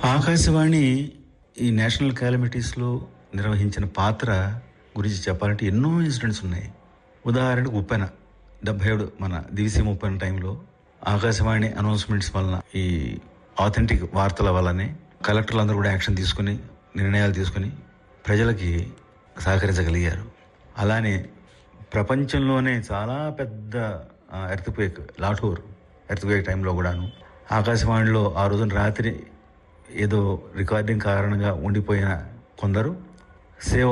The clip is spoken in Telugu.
ఆకాశవాణి ఈ నేషనల్ క్యాలమిటీస్లో నిర్వహించిన పాత్ర గురించి చెప్పాలంటే ఎన్నో ఇన్సిడెంట్స్ ఉన్నాయి. ఉదాహరణకు ఉప్పెన 77 మన దివిసీమ ఉప్పెన టైంలో ఆకాశవాణి అనౌన్స్మెంట్స్ వలన, ఈ ఆథెంటిక్ వార్తల వల్లనే కలెక్టర్లు అందరూ కూడా యాక్షన్ తీసుకుని నిర్ణయాలు తీసుకుని ప్రజలకి సహకరించగలిగారు. అలానే ప్రపంచంలోనే చాలా పెద్ద ఎర్త్క్వేక్, లాఠోర్ ఎర్త్క్వేక్ టైంలో కూడాను ఆకాశవాణిలో ఆ రోజున రాత్రి ఏదో రికార్డింగ్ కారణంగా ఉండిపోయిన కొందరు సేవ